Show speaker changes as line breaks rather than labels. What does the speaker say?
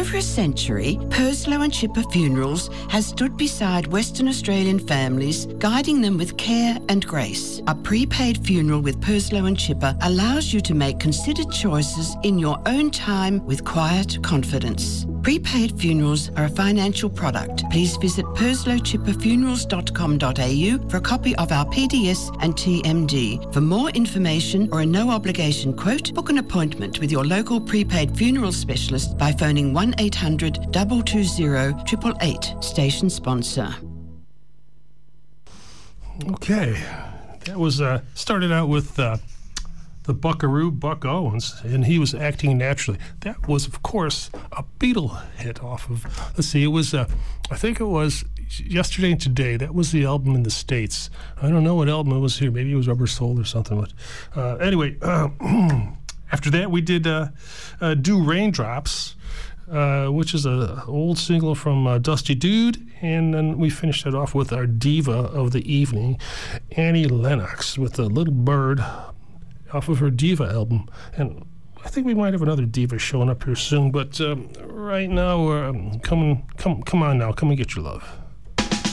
over a century, Purslow and Chipper Funerals has stood beside Western Australian families, guiding them with care and grace. A prepaid funeral with Purslow and Chipper allows you to make considered choices in your own time with quiet confidence. Prepaid funerals are a financial product. Please visit perslowchipperfunerals.com.au for a copy of our PDS and TMD. For more information or a no-obligation quote, book an appointment with your local prepaid funeral specialist by phoning 1800 220 888. Station sponsor.
Okay, that was started out with the Buckaroo, Buck Owens, and he was acting naturally. That was, of course, a Beatle hit off of, let's see, it was, I think it was Yesterday and Today. That was the album in the States. I don't know what album it was here. Maybe it was Rubber Soul or something. But anyway, after that we did Do Raindrops, which is an old single from Dusty Dude, and then we finished it off with our diva of the evening, Annie Lennox, with A Little Bird, off of her Diva album. And I think we might have another diva showing up here soon, but right now, come on now, come and get your love.